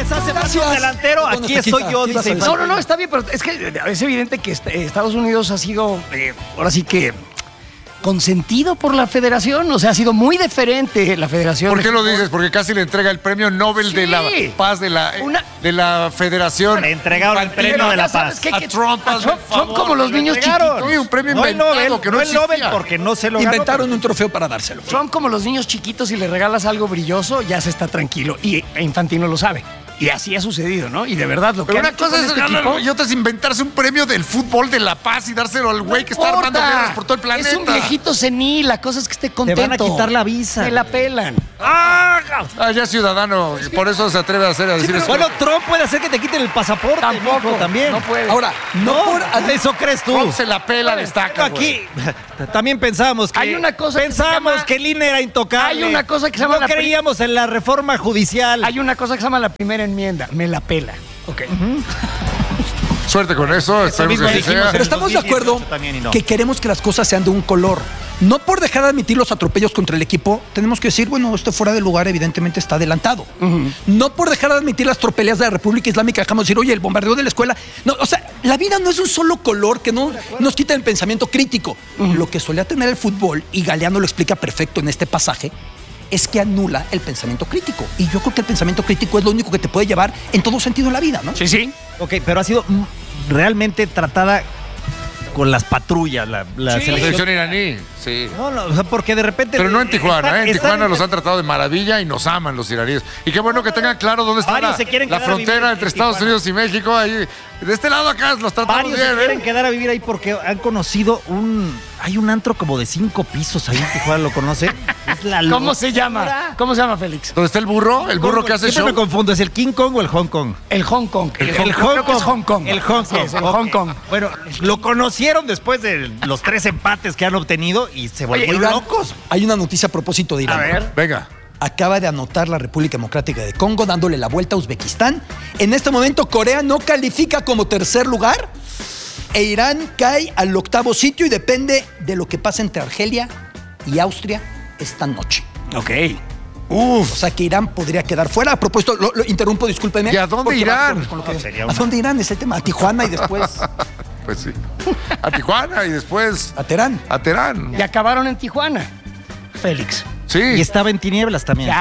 hace falta un delantero, Bueno, aquí Taquita, estoy yo, ¿qué ibas a dice. decir? No, está bien, pero es que es evidente que Estados Unidos ha sido, ahora sí que, consentido por la federación. O sea, ha sido muy diferente la federación. ¿Por qué de lo fútbol. dices? Porque casi le entrega el premio Nobel de la Sí. Paz de la federación. Le entregaron el premio Pero de ya la sabes paz. que- A Trump, hazme el son favor, como los le niños entregaron. chiquitos. Sí, un premio No el inventado Nobel, que no no el Nobel existía. porque no se lo ganó. Inventaron un trofeo para dárselo. Son como los niños chiquitos y le regalas algo brilloso, ya se está tranquilo. Y Infantino lo sabe. Y así ha sucedido, ¿no? Y de verdad, lo que Pero han una hecho cosa con es este ganarlo equipo, y otra es inventarse un premio del fútbol de la paz y dárselo al güey que está armando importa. guerras por todo el planeta. Es un viejito senil, la cosa es que esté Te contento. van a quitar la visa. Me la pelan. Ah, ya es ciudadano, y por eso se atreve a decir eso. Bueno, Trump puede hacer que te quiten el pasaporte. Tampoco, mijo, también. no puede. Ahora, No, eso crees tú. Trump se la pela, destaca. Aquí también pensábamos que Hay una cosa que se pensábamos llama- que el INE era intocable. Hay una cosa que se llama no la creíamos en la reforma judicial. Hay una cosa que se llama la primera enmienda. Me la pela. Ok. Suerte con eso, esperemos mismo que así dijimos sea. Pero estamos de 2018 acuerdo también y no. que queremos que las cosas sean de un color. No por dejar de admitir los atropellos contra el equipo, tenemos que decir, bueno, esto fuera de lugar evidentemente está adelantado. No por dejar de admitir las tropelías de la República Islámica, dejamos de decir, oye, el bombardeo de la escuela. No, o sea, la vida no es un solo color que no nos quita el pensamiento crítico. Lo que solía tener el fútbol, y Galeano lo explica perfecto en este pasaje, es que anula el pensamiento crítico. Y yo creo que el pensamiento crítico es lo único que te puede llevar en todo sentido en la vida, ¿no? Sí, sí. Ok, pero ha sido realmente tratada con las patrullas la La selección. selección iraní, sí. No, o sea, porque de repente... Pero no en Tijuana, En están Tijuana los han tratado de maravilla y nos aman los iraníes. Y qué bueno que tengan claro dónde está Varios la, se quieren la quedar a vivir frontera en entre Estados Tijuana. Unidos y México. Ahí, de este lado acá los tratamos Varios bien, se quieren quedar a vivir ahí porque han conocido hay un antro como de 5 pisos ahí en Tijuana, ¿lo conoce? Es la ¿Cómo se llama? ¿Cómo se llama, Félix? ¿Dónde está el burro? El burro que hace Siempre show. me confundo, ¿es el King Kong o el Hong Kong? El Hong Kong. El creo que es Hong Kong. El Hong Así Kong. es, el Ok. Hong Kong. Bueno, lo conocieron después de los 3 empates que han obtenido y se volvieron Oigan, locos. hay una noticia a propósito de Irán. A ver. Venga. Acaba de anotar la República Democrática de Congo dándole la vuelta a Uzbekistán. En este momento Corea no califica como tercer lugar e Irán cae al 8º sitio y depende de lo que pase entre Argelia y Austria esta noche. Ok. O sea que Irán podría quedar fuera. A propósito, lo interrumpo, discúlpeme. ¿Y a dónde porque va irán? con lo que- No, sería ¿A una- dónde irán? Es el tema. A Tijuana y después Pues sí. A Tijuana y después a Teherán. a Teherán. Y acabaron en Tijuana. Félix. Sí. Y estaba en tinieblas también.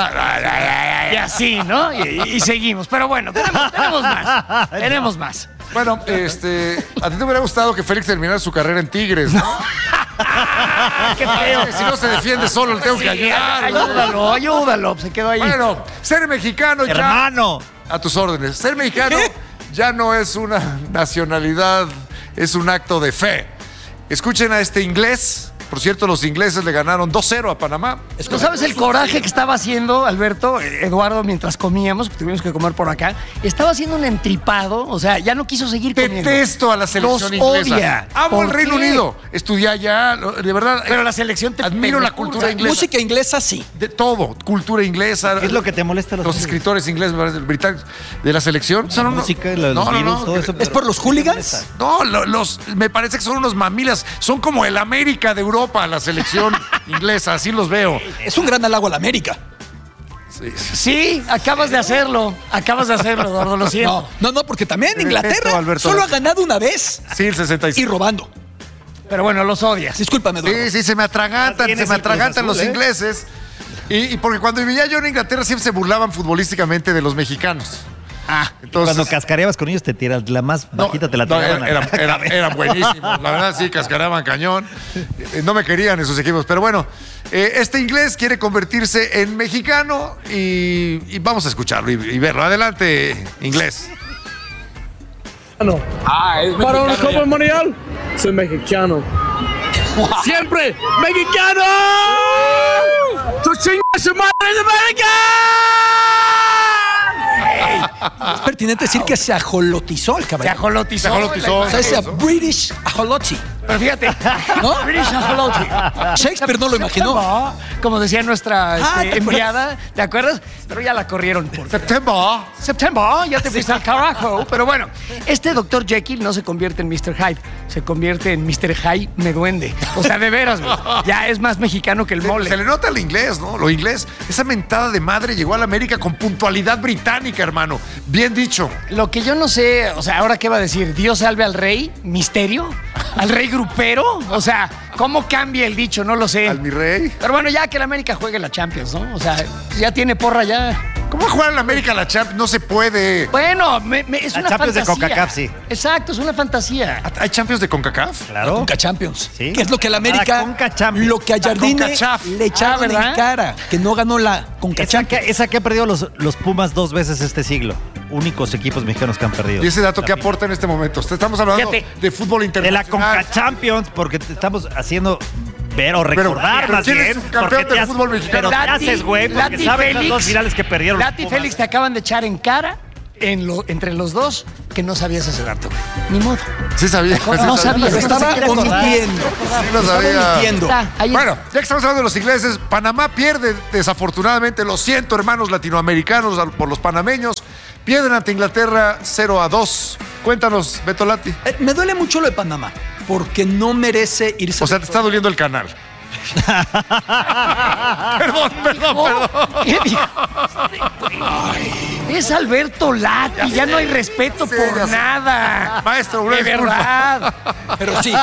Y así, ¿no? Y seguimos. Pero bueno, tenemos más. Tenemos más. Bueno, a ti te hubiera gustado que Félix terminara su carrera en Tigres, ¿no? Qué feo. Si no se defiende solo, le tengo que ayudar. Ayúdalo. Se quedó ahí. Bueno, ser mexicano ya... Hermano. A tus órdenes. Ser mexicano ya no es una nacionalidad, es un acto de fe. Escuchen a este inglés. Por cierto, los ingleses le ganaron 2-0 a Panamá. ¿Tú sabes el coraje que estaba haciendo Alberto, Eduardo, mientras comíamos? Tuvimos que comer por acá. Estaba haciendo un entripado, o sea, ya no quiso seguir comiendo. Detesto a la selección Los inglesa. odia. Amo el ¿Por Reino qué? Unido. Estudié allá, de verdad. Pero la selección te admiro la repulsa. cultura inglesa. Música inglesa, sí. De todo, cultura inglesa. ¿Qué es lo que te molesta a Los escritores ingleses, me parece, británicos de la selección son unos- música, los Beatles, todo eso? ¿Es por los hooligans? No, me parece que son unos mamilas. Son como el América de Europa, la selección inglesa, así los veo. Es un gran halago a la América. Sí, acabas de hacerlo, Eduardo, lo siento. No, porque también Respeto, Inglaterra Alberto. solo ha ganado una vez Sí, el y 65. robando. Pero bueno, los odias. Discúlpame, Eduardo. Sí, se me atragantan, Tienes se me el Cruz atragantan Azul, los ingleses. Y porque cuando vivía yo en Inglaterra siempre se burlaban futbolísticamente de los mexicanos. Entonces, Cuando cascareabas con ellos te tiras la más bajita, te la tiraban. eran buenísimos. La verdad, sí, cascareaban cañón. No me querían esos equipos. Pero bueno, este inglés quiere convertirse en mexicano y vamos a escucharlo y verlo. Adelante, inglés. Para una Copa Mundial, soy mexicano. ¡Siempre mexicano! ¡Tu chinga su madre de América! Es pertinente decir que se ajolotizó el Se caballero. ajolotizó. Se ajolotizó. O sea, es a British ajoloti. Pero fíjate, ¿No? British Ancelotti. Shakespeare no lo imaginó. Como decía nuestra ¿te acuerdas? enviada, ¿te acuerdas? Pero ya la corrieron por September, ya te fuiste al carajo. Pero bueno, este Dr. Jekyll no se convierte en Mr. Hyde, se convierte en Mr. Hyde me duende. O sea, de veras, güey. Ya es más mexicano que el mole. Se le nota el inglés, ¿no? Lo inglés. Esa mentada de madre llegó a la América con puntualidad británica, hermano. Bien dicho. Lo que yo no sé, o sea, ¿ahora qué va a decir? ¿Dios salve al rey? ¿Misterio? ¿Al rey grupero? O sea, ¿cómo cambia el dicho? No lo sé. Al mi rey. Pero bueno, ya que la América juegue la Champions, ¿no? O sea, ya tiene porra ya. ¿Cómo va a jugar en la América la Champions? No se puede. Bueno, es La una Champions de fantasía. CONCACAF, sí. Exacto, es una fantasía. ¿Hay Champions de CONCACAF? Claro. Conca Champions. Sí. Que es lo que la América, La Conca Champions. lo que a Jardine CONCACHAF. le echaron ¿verdad? en cara, que no ganó la Conca Champions. Esa que ha perdido los Pumas 2 veces este siglo. Únicos equipos mexicanos que han perdido. ¿Y ese dato qué aporta en este momento? Estamos hablando Fíjate, de fútbol De internacional. la Conca Champions, porque te estamos haciendo ver o recordar pero más ¿quién es bien. el campeón porque del te has- fútbol mexicano? Pero te haces, güey, porque Lati sabes las Félix. dos finales que perdieron. los Lati y Pumas. Félix te acaban de echar en cara entre los dos que no sabías ese dato, güey. Ni modo. Sí sabía. No sí sabía. Lo estaba quiere acordar. omitiendo. Sí lo Estaba sabía. omitiendo. Está, ahí Bueno, ya que estamos hablando de los ingleses, Panamá pierde desafortunadamente, lo siento hermanos latinoamericanos por los panameños, pierden ante Inglaterra 0-2. Cuéntanos, Beto Lati. Me duele mucho lo de Panamá, porque no merece irse. O sea, te está doliendo el canal. Perdón. ¿Qué dijo? Es Alberto Lati, ya no hay respeto Sí, por ya sé. nada. Maestro, una de disculpa. verdad. Pero sí,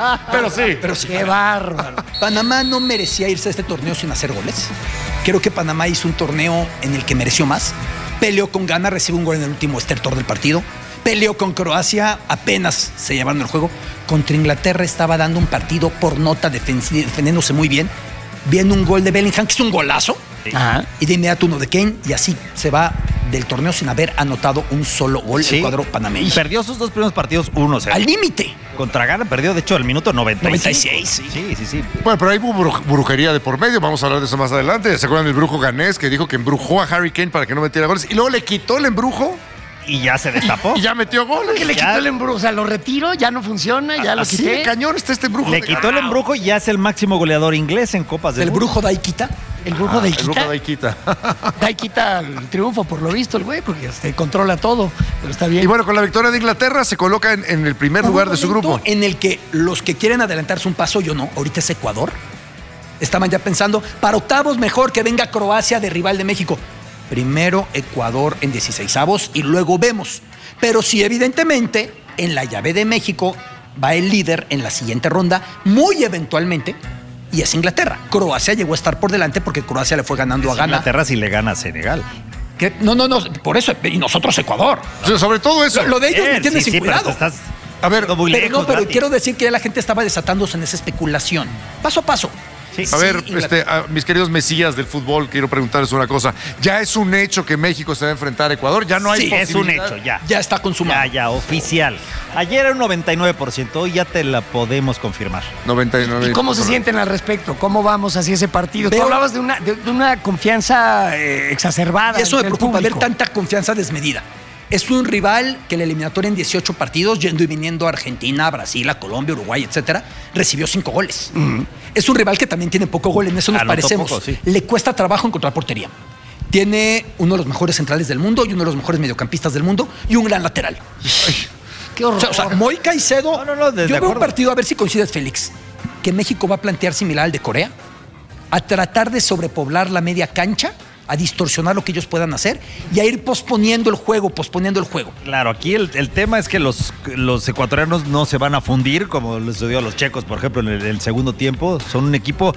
Pero sí. Qué bárbaro. Panamá no merecía irse a este torneo sin hacer goles. Creo que Panamá hizo un torneo en el que mereció más. Peleó con Ghana, recibe un gol en el último estertor del partido. Peleó con Croacia, apenas se llevaron el juego. Contra Inglaterra estaba dando un partido por nota, defendiéndose muy bien. Viene un gol de Bellingham, que es un golazo. Ajá. Y de inmediato uno de Kane, y así se va del torneo sin haber anotado un solo gol Sí. el cuadro panameño. Y perdió sus 2 primeros partidos 1-0. Al límite. Contra Ghana perdió, de hecho, al minuto 96. 96, sí. Sí. Bueno, pero hay brujería de por medio, vamos a hablar de eso más adelante. ¿Se acuerdan del brujo ganés que dijo que embrujó a Harry Kane para que no metiera goles? Y luego le quitó el embrujo Y ya se destapó. y ya metió goles. Que le Ya. quitó el embrujo, o sea, lo retiro, ya no funciona, ya lo Así de quité. cañón está este embrujo. Le quitó el embrujo y ya es el máximo goleador inglés en Copas del El Mundo. brujo Daikita. El brujo de El brujo Iquita. de ahí quita. Da y quita el triunfo, por lo visto, el güey, porque controla todo. Pero está bien. Y bueno, con la victoria de Inglaterra se coloca en el primer lugar de su Hubo un grupo. momento en el que los que quieren adelantarse un paso, yo no, ahorita es Ecuador. Estaban ya pensando, para octavos mejor que venga Croacia de rival de México. Primero Ecuador en 16avos y luego vemos. Pero sí, evidentemente, en la llave de México va el líder en la siguiente ronda, muy eventualmente, y es Inglaterra. Croacia llegó a estar por delante porque Croacia le fue ganando a Ghana. Inglaterra si le gana a Senegal. Que- no, por eso, y nosotros Ecuador. O sea, sobre todo eso. Lo de ellos me tiene sin pero cuidado. te estás A ver, muy Pero lejos, no, pero Lati. quiero decir que ya la gente estaba desatándose en esa especulación. Paso a paso. Sí. A ver, Inglaterra. a mis queridos mesías del fútbol, quiero preguntarles una cosa. ¿Ya es un hecho que México se va a enfrentar a Ecuador? ¿Ya no hay Sí, Es un posibilidad? hecho, ya. Ya está consumado. Ya, oficial. Ayer era un 99%, hoy ya te la podemos confirmar. 99. ¿Y cómo se sienten al respecto? ¿Cómo vamos hacia ese partido? Tú Veo- hablabas de una confianza exacerbada. Y eso me entre el preocupa, ver público. tanta confianza desmedida. Es un rival que la eliminatoria en 18 partidos, yendo y viniendo a Argentina, a Brasil, a Colombia, Uruguay, etcétera, recibió 5 goles. Es un rival que también tiene poco gol, en eso nos Anotó parecemos. poco, sí. Le cuesta trabajo encontrar portería. Tiene uno de los mejores centrales del mundo y uno de los mejores mediocampistas del mundo y un gran lateral. Qué horror. O sea, Moy Caicedo. No, de yo veo un acuerdo. partido, a ver si coincides, Félix, que México va a plantear similar al de Corea, a tratar de sobrepoblar la media cancha, a distorsionar lo que ellos puedan hacer y a ir posponiendo el juego. Claro, aquí el tema es que los ecuatorianos no se van a fundir, como les sucedió a los checos, por ejemplo, en el segundo tiempo. Son un equipo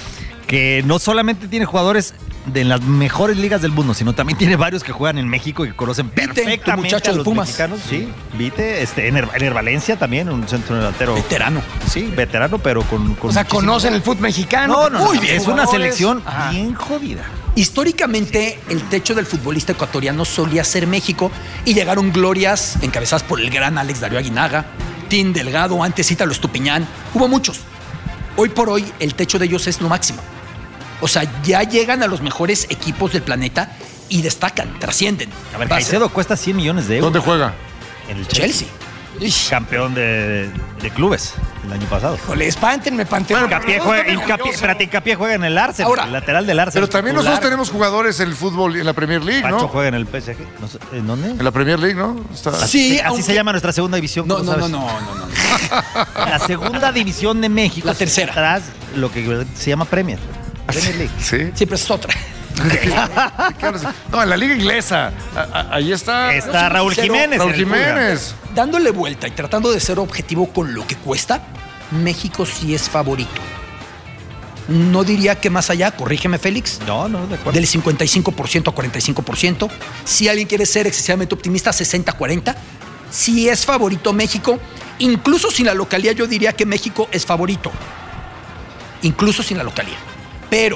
que no solamente tiene jugadores de las mejores ligas del mundo, sino también tiene varios que juegan en México y que conocen Vite, tu perfectamente muchacho a de los Pumas. mexicanos. Sí, Vite, Ener Valencia también, un centro delantero. Veterano. Sí, veterano, pero con O sea, muchísimo- conocen el fútbol mexicano. No, Muy no, bien. es una Jugadores. selección Ajá. bien jodida. Históricamente, el techo del futbolista ecuatoriano solía ser México y llegaron glorias encabezadas por el gran Alex Darío Aguinaga, Tim Delgado, antes Ítalo Estupiñán. Hubo muchos. Hoy por hoy, el techo de ellos es lo máximo. O sea, ya llegan a los mejores equipos del planeta y destacan, trascienden. A ver, Va a ser Caicedo cuesta 100 millones de euros. ¿Dónde juega? En el Chelsea. Campeón de clubes. el año pasado. Híjole, espántenme, Panteón. Hincapié juega en el Arsenal, Ahora, el lateral del Arsenal. Pero también titular. nosotros tenemos jugadores en el fútbol, en la Premier League, Pancho ¿no? juega en el PSG. No sé, ¿en dónde? En la Premier League, ¿no? Sí, Así aunque- se llama nuestra segunda división. No, ¿cómo no, sabes? no. La segunda división de México. La tercera. Atrás, lo que se llama Premier League. Sí. Siempre es otra. No, en la liga inglesa. Ahí está. Está Raúl Jiménez. Raúl en el Fulham. Jiménez. Dándole vuelta y tratando de ser objetivo con lo que cuesta, México sí es favorito. No diría que más allá, corrígeme Félix, No, de acuerdo. del 55% a 45%. Si alguien quiere ser excesivamente optimista, 60-40. Si es favorito México, incluso sin la localía, yo diría que México es favorito. Incluso sin la localía. Pero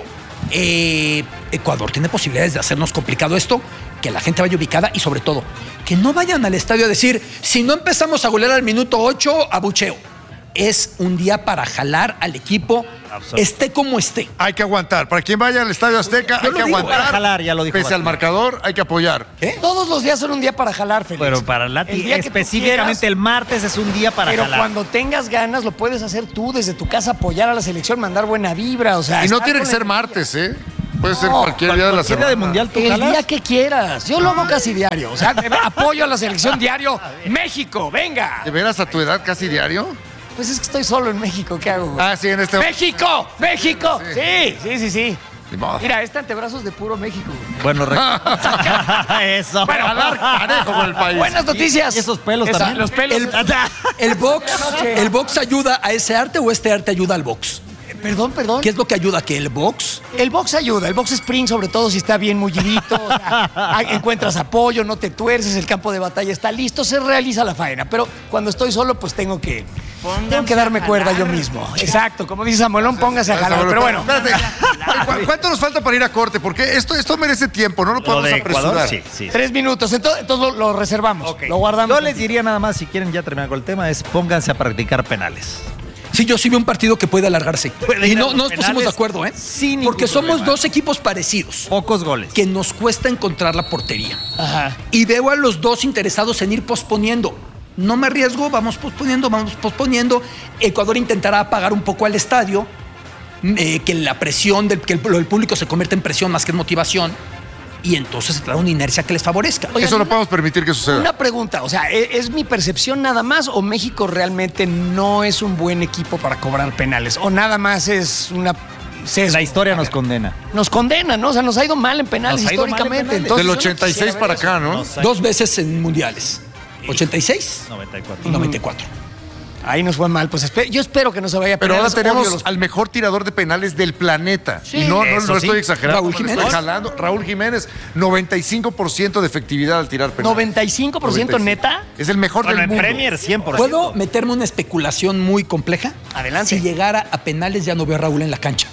Ecuador tiene posibilidades de hacernos complicado esto, que la gente vaya ubicada y sobre todo, que no vayan al estadio a decir, si no empezamos a golear al minuto 8, abucheo. Es un día para jalar al equipo, esté como esté. Hay que aguantar. Para quien vaya al Estadio Azteca, Yo hay lo que digo, aguantar. para jalar, ya lo dijo Pese al Batman. marcador, hay que apoyar. Todos los días son un día para jalar, Félix. Pero para El Lati, día que tú específicamente quieras, el martes es un día para Pero jalar. cuando tengas ganas, lo puedes hacer tú desde tu casa, apoyar a la selección, mandar buena vibra. O sea, Y no estar tiene que con ser el- martes, ¿eh? Puede ser No, cualquier día de la Cualquier día semana. de mundial tú El jalas. día que quieras. Yo lo hago casi diario. O sea, apoyo a la selección diario. México, venga. ¿De veras a tu edad casi diario? Pues es que estoy solo en México. ¿Qué hago? Ah, sí, en este. ¡México! ¡México! Sí. Ni modo. Mira, este antebrazo es de puro México. Bueno, eso. Bueno, Jalar parejo con el país. Buenas noticias. Y esos pelos también. Los pelos. ¿El box ayuda a ese arte o este arte ayuda al box? Perdón. ¿Qué es lo que ayuda? ¿Que el box? El box ayuda, el box spring, sobre todo si está bien mullidito, o sea, encuentras apoyo, no te tuerces, el campo de batalla está listo, se realiza la faena. Pero cuando estoy solo, pues tengo que darme cuerda yo mismo. Exacto, como dice Samuelón, póngase a jalar. Pero bueno, Espérate. ¿Cuánto nos falta para ir a corte? Porque esto merece tiempo, no lo Lo podemos de Ecuador, apresurar. sí. 3 minutos, entonces lo reservamos, Ok. lo guardamos. Yo les diría nada más, si quieren ya terminar con el tema, es pónganse a practicar penales. Sí, yo sí veo un partido que puede alargarse. Puede Y ir a no los nos pusimos penales de acuerdo, ¿eh? sin ningún Porque somos problema. dos equipos parecidos, Pocos goles. que nos cuesta encontrar la portería. Ajá. Y veo a los dos interesados en ir posponiendo. No me arriesgo, vamos posponiendo. Ecuador intentará apagar un poco al estadio, que la presión, que el público se convierta en presión más que en motivación, y entonces se trae una inercia que les favorezca. Oye, Eso no podemos permitir que suceda. Una pregunta, o sea, ¿es mi percepción nada más o México realmente no es un buen equipo para cobrar penales? ¿O nada más es una sesgo? La historia nos condena. Nos condena, ¿no? O sea, nos ha ido mal en penales Nos ha ido mal en históricamente. penales. Entonces, Del yo no 86 quisiera para ver eso. acá, ¿no? Nos ha- 2 veces en mundiales. 86 94. y 94. Ahí nos fue mal. Pues yo espero que no se vaya a Pero ahora penales. Odio tenemos al mejor tirador de penales del planeta. Sí, y no eso sí. estoy exagerando. Raúl no lo Jiménez. estoy jalando. Raúl Jiménez, 95% de efectividad al tirar penales. 95% neta. Es el mejor Bueno, del en mundo. Premier 100%. ¿Puedo meterme una especulación muy compleja? Adelante. Si llegara a penales ya no veo a Raúl en la cancha.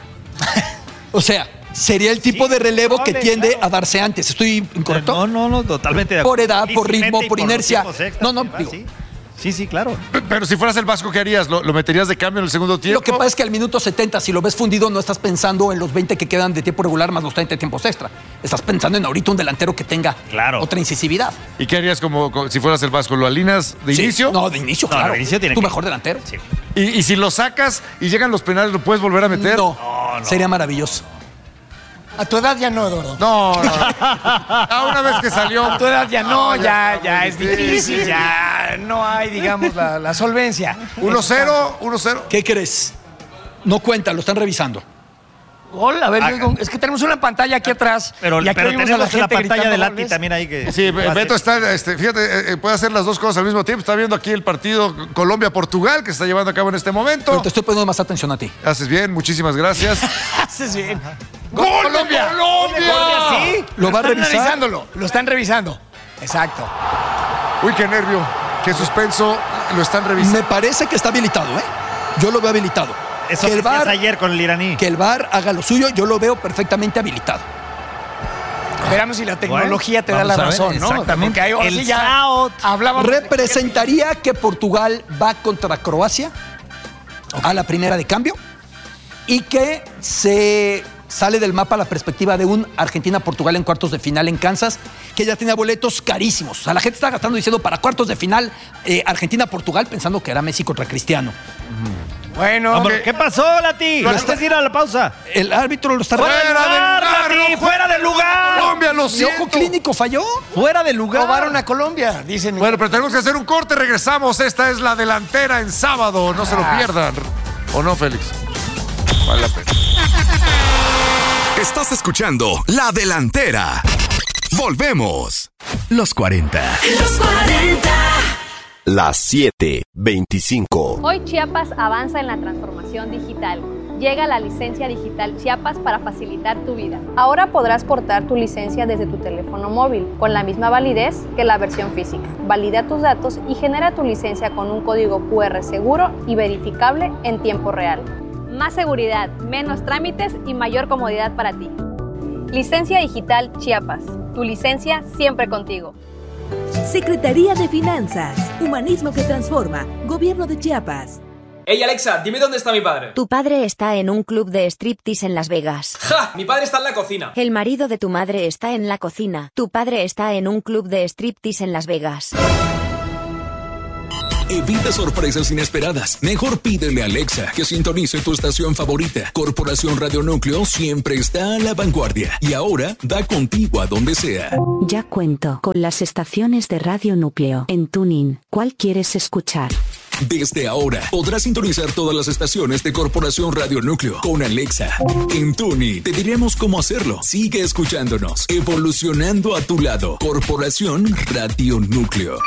O sea, sería el tipo de relevo que tiende a darse antes. ¿Estoy incorrecto? No, totalmente de Por acuerdo. edad, por ritmo, Físicamente y por los inercia. tiempos extras, No, ¿verdad? digo. Sí, claro. Pero si fueras el Vasco, ¿qué harías? ¿Lo meterías de cambio en el segundo tiempo? Lo que pasa es que al minuto 70, si lo ves fundido, no estás pensando en los 20 que quedan de tiempo regular más los 30 de tiempos extra. Estás pensando en ahorita un delantero que tenga Claro. otra incisividad. ¿Y qué harías como si fueras el Vasco? ¿Lo alineas de Sí. inicio? No, de inicio, No, claro. de inicio tiene Tu que- mejor delantero. Sí. ¿Y si lo sacas y llegan los penales, ¿lo puedes volver a meter? No, sería maravilloso. A tu edad ya no, Eduardo. No. Una vez que salió. A tu edad ya no, ya está es muy difícil, ya no hay, digamos, la solvencia. 1-0. ¿Qué crees? No cuenta, lo están revisando. Gol, a ver, es que tenemos una pantalla aquí atrás. Pero, y aquí oímos a tenemos la gente pantalla gritando de Lati goles. también ahí que... Sí, Beto está, fíjate, puede hacer las dos cosas al mismo tiempo. Está viendo aquí el partido Colombia-Portugal que se está llevando a cabo en este momento. Pero te estoy poniendo más atención a ti. Haces bien, muchísimas gracias. Haces bien. ¡Gol, Colombia! Sí, ¿Lo va a están revisar? revisándolo, lo están revisando. Exacto. Uy, qué nervio, qué suspenso. Lo están revisando. Me parece que está habilitado, ¿eh? Yo lo veo habilitado. Eso que el decías VAR, ayer con el iraní. que el VAR haga lo suyo, yo lo veo perfectamente habilitado. Veremos si la tecnología te da vamos la a ver, razón, ¿no? exactamente. Porque ahí ahora El sí ya South hablábamos de- Representaría que Portugal va contra Croacia a la primera de cambio y que se sale del mapa la perspectiva de un Argentina-Portugal en cuartos de final en Kansas, que ya tenía boletos carísimos. O sea, la gente está gastando diciendo para cuartos de final Argentina-Portugal, pensando que era Messi contra Cristiano. Bueno, Hombre, ¿qué pasó, Lati? ¿No estás ir a la pausa? El árbitro lo está... ¡Fuera de lugar, Lati! ¡Fuera de lugar! Colombia, lo ¿Mi siento. ojo clínico falló? ¡Fuera de lugar! robaron a Colombia, dicen. Bueno, pero tenemos que hacer un corte, regresamos. Esta es la delantera en sábado, no se lo pierdan. ¿O no, Félix? Vale la pena. Estás escuchando La Delantera. Volvemos. Los 40. Los 40. Las 7:25. Hoy Chiapas avanza en la transformación digital. Llega la licencia digital Chiapas para facilitar tu vida. Ahora podrás portar tu licencia desde tu teléfono móvil, con la misma validez que la versión física. Valida tus datos y genera tu licencia con un código QR seguro y verificable en tiempo real. Más seguridad, menos trámites y mayor comodidad para ti. Licencia digital Chiapas. Tu licencia siempre contigo. Secretaría de Finanzas. Humanismo que transforma. Gobierno de Chiapas. Ey, Alexa, dime dónde está mi padre. Tu padre está en un club de striptease en Las Vegas. ¡Ja! Mi padre está en la cocina. El marido de tu madre está en la cocina. Tu padre está en un club de striptease en Las Vegas. Evita sorpresas inesperadas. Mejor pídele a Alexa que sintonice tu estación favorita. Corporación Radio Núcleo siempre está a la vanguardia. Y ahora da contigo a donde sea. Ya cuento con las estaciones de Radio Núcleo en TuneIn. ¿Cuál quieres escuchar? Desde ahora podrás sintonizar todas las estaciones de Corporación Radio Núcleo con Alexa. En TuneIn te diremos cómo hacerlo. Sigue escuchándonos, evolucionando a tu lado. Corporación Radio Núcleo.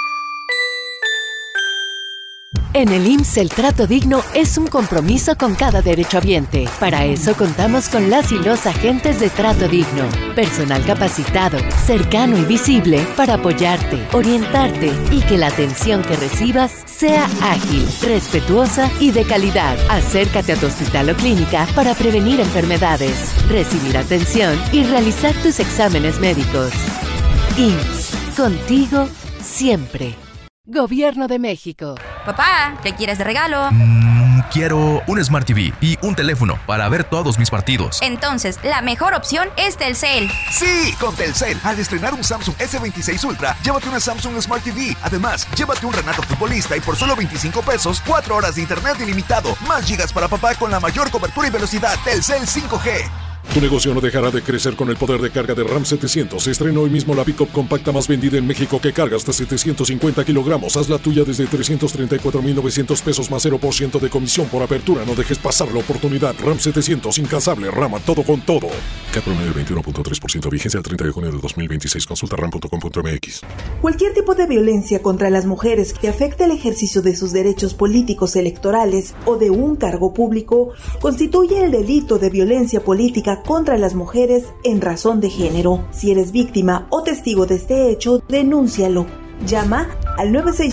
En el IMSS el trato digno es un compromiso con cada derechohabiente. Para eso contamos con las y los agentes de trato digno. Personal capacitado, cercano y visible para apoyarte, orientarte y que la atención que recibas sea ágil, respetuosa y de calidad. Acércate a tu hospital o clínica para prevenir enfermedades, recibir atención y realizar tus exámenes médicos. IMSS, contigo siempre. Gobierno de México. Papá, ¿qué quieres de regalo? Quiero un Smart TV y un teléfono para ver todos mis partidos. Entonces, la mejor opción es Telcel. Sí, con Telcel. Al estrenar un Samsung S26 Ultra, llévate una Samsung Smart TV. Además, llévate un Renato Futbolista y por solo 25 pesos, 4 horas de internet ilimitado. Más gigas para papá con la mayor cobertura y velocidad. Telcel 5G. Tu negocio no dejará de crecer con el poder de carga de RAM 700. Estrena hoy mismo la pick-up compacta más vendida en México que carga hasta 750 kilogramos. Haz la tuya desde 334,900 pesos más 0% de comisión por apertura. No dejes pasar la oportunidad. RAM 700, incansable, RAM a todo con todo. CAT promedio 21.3%. Vigencia el 30 de junio de 2026. Consulta ram.com.mx. Cualquier tipo de violencia contra las mujeres que afecte el ejercicio de sus derechos políticos electorales o de un cargo público constituye el delito de violencia política contra las mujeres en razón de género. Si eres víctima o testigo de este hecho, denúncialo. Llama al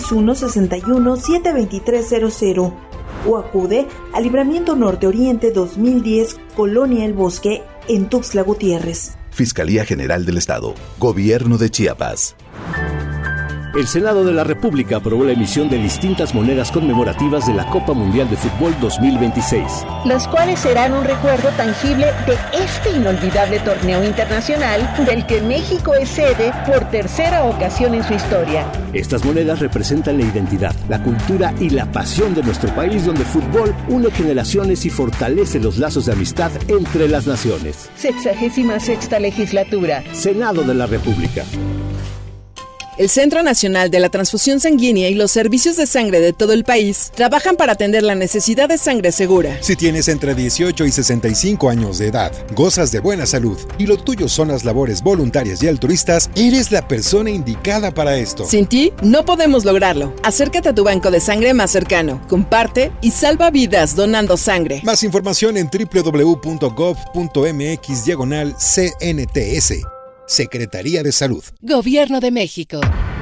961-61-72300 o acude al Libramiento Norte Oriente 2010, Colonia El Bosque, en Tuxtla Gutiérrez. Fiscalía General del Estado. Gobierno de Chiapas. El Senado de la República aprobó la emisión de distintas monedas conmemorativas de la Copa Mundial de Fútbol 2026. Las cuales serán un recuerdo tangible de este inolvidable torneo internacional del que México es sede por tercera ocasión en su historia. Estas monedas representan la identidad, la cultura y la pasión de nuestro país, donde el fútbol une generaciones y fortalece los lazos de amistad entre las naciones. 66ª legislatura. Senado de la República. El Centro Nacional de la Transfusión Sanguínea y los servicios de sangre de todo el país trabajan para atender la necesidad de sangre segura. Si tienes entre 18 y 65 años de edad, gozas de buena salud y lo tuyo son las labores voluntarias y altruistas, eres la persona indicada para esto. Sin ti, no podemos lograrlo. Acércate a tu banco de sangre más cercano, comparte y salva vidas donando sangre. Más información en www.gov.mx/CNTS. Secretaría de Salud. Gobierno de México.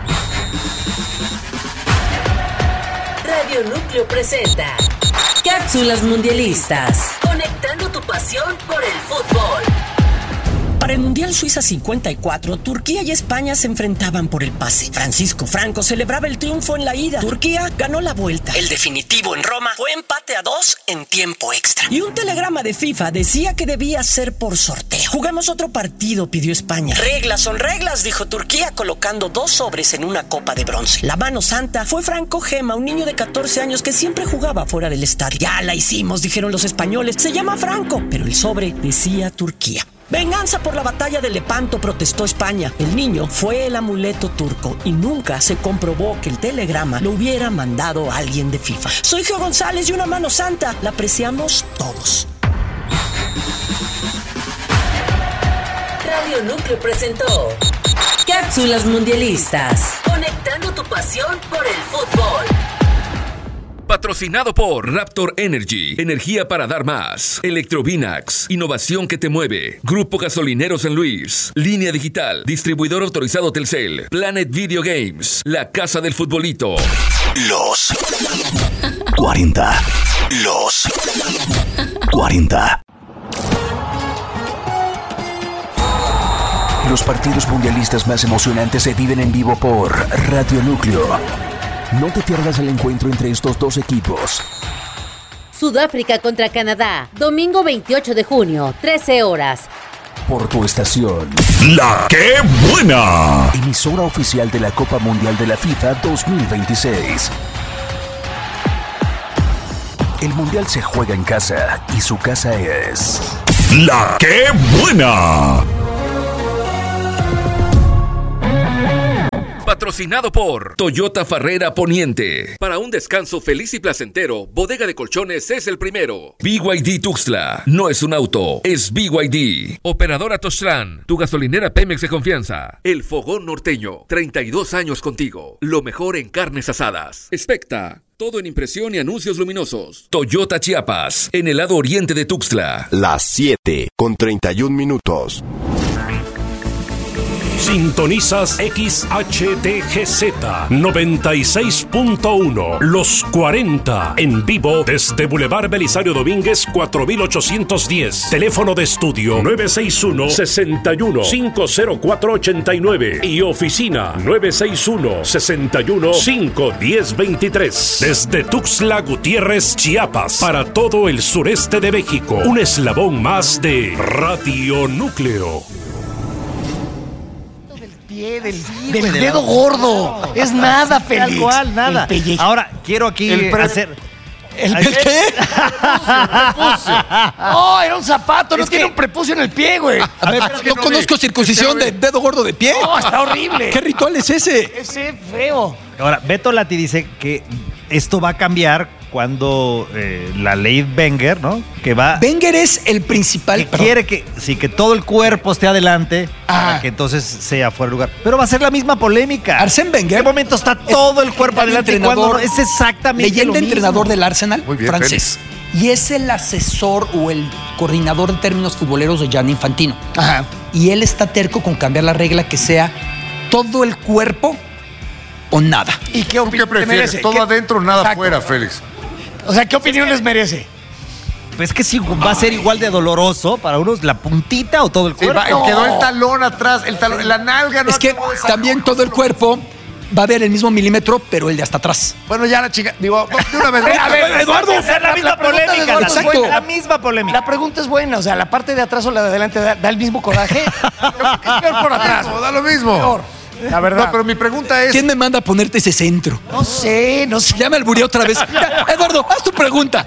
Radio Núcleo presenta Cápsulas Mundialistas. Conectando tu pasión por el fútbol. Para el Mundial Suiza 54, Turquía y España se enfrentaban por el pase. Francisco Franco celebraba el triunfo en la ida. Turquía ganó la vuelta. El definitivo en Roma fue empate a 2 en tiempo extra. Y un telegrama de FIFA decía que debía ser por sorteo. Jugamos otro partido, pidió España. Reglas son reglas, dijo Turquía, colocando 2 sobres en una copa de bronce. La mano santa fue Franco Gema, un niño de 14 años que siempre jugaba fuera del estadio. Ya la hicimos, dijeron los españoles. Se llama Franco, pero el sobre decía Turquía. Venganza por la batalla de Lepanto, protestó España. El niño fue el amuleto turco y nunca se comprobó que el telegrama lo hubiera mandado alguien de FIFA. Soy Geo González y una mano santa la apreciamos todos. Radio Núcleo presentó Cápsulas Mundialistas, conectando tu pasión por el fútbol. Patrocinado por Raptor Energy, energía para dar más. Electrovinax, innovación que te mueve. Grupo Gasolinero San Luis. Línea Digital, distribuidor autorizado Telcel. Planet Video Games, la casa del futbolito. Los 40. Los 40. Los partidos mundialistas más emocionantes se viven en vivo por Radio Núcleo. No te pierdas el encuentro entre estos dos equipos. Sudáfrica contra Canadá, domingo 28 de junio, 13 horas. Por tu estación. ¡La Qué Buena! Emisora oficial de la Copa Mundial de la FIFA 2026. El Mundial se juega en casa y su casa es... ¡La Qué Buena! Patrocinado por Toyota Farrera Poniente. Para un descanso feliz y placentero, Bodega de Colchones es el primero. BYD Tuxtla. No es un auto, es BYD. Operadora Toztlán, tu gasolinera Pemex de confianza. El Fogón Norteño. 32 años contigo. Lo mejor en carnes asadas. Expecta. Todo en impresión y anuncios luminosos. Toyota Chiapas, en el lado oriente de Tuxtla. Las 7:31. Sintonizas XHDGZ 96.1 Los 40 en vivo desde Boulevard Belisario Domínguez 4810. Teléfono de estudio 961-61-50489 y oficina 961-61-51023. Desde Tuxtla Gutiérrez, Chiapas, para todo el sureste de México. Un eslabón más de Radio Núcleo. Del dedo gordo. Es nada feliz. Tal cual, nada. Ahora, quiero aquí hacer... ¿El qué? Prepucio. Oh, era un zapato, no tiene un prepucio en el pie, güey. A ver, no conozco circuncisión de dedo gordo de pie. No, está horrible. ¿Qué ritual es ese? Ese feo. Ahora, Beto Lati dice que esto va a cambiar cuando la ley Wenger, ¿no? Que va... Wenger es el principal... Que quiere que todo el cuerpo esté adelante para que entonces sea fuera de lugar. Pero va a ser la misma polémica. Arsène Wenger... ¿En qué momento está todo el cuerpo adelante? Entrenador, es exactamente leyenda lo mismo. Entrenador del Arsenal, muy bien, francés. Félix. Y es el asesor o el coordinador en términos futboleros de Gianni Infantino. Ajá. Y él está terco con cambiar la regla que sea todo el cuerpo o nada. ¿Y qué prefieres? ¿Todo adentro o nada afuera, Félix? O sea, ¿qué opinión les merece? Pues que sí, va a ser igual de doloroso para unos la puntita o todo el cuerpo. Sí, quedó el talón atrás, la nalga. No es que también todo el cuerpo va a ver el mismo milímetro, pero el de hasta atrás. Bueno, ya la chica, digo, de una vez. A ver, Eduardo, la misma polémica. Exacto. La misma polémica. La pregunta es buena, o sea, la parte de atrás o la de adelante da el mismo coraje. Es peor por atrás. Da lo mismo. Peor. La verdad. No, pero mi pregunta es... ¿Quién me manda a ponerte ese centro? No sé. Ya me albureé otra vez. Eduardo, haz tu pregunta.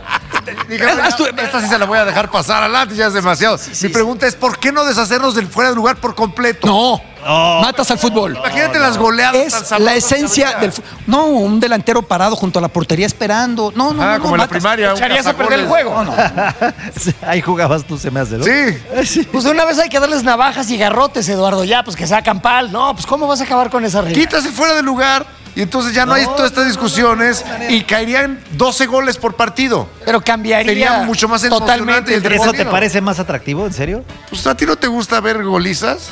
Esta sí se la voy a dejar pasar adelante, ya es demasiado. Mi pregunta es, ¿por qué no deshacernos del fuera de lugar por completo? No. Matas al fútbol. Imagínate las goleadas. Es la esencia del fútbol. No, un delantero parado junto a la portería esperando. No. Como en la primaria. Echarías a perder el juego. No. Ahí jugabas tú, se me hace, ¿no? Sí. Pues de una vez hay que darles navajas y garrotes, Eduardo. Ya, pues que sacan pal. No, pues ¿cómo vas a acabar con esa regla? Quitas el fuera de lugar y entonces ya no hay todas estas discusiones y caerían 12 goles por partido. Pero cambiaría. Sería mucho más totalmente. ¿Eso te parece más atractivo? ¿En serio? Pues ¿a ti no te gusta ver golizas?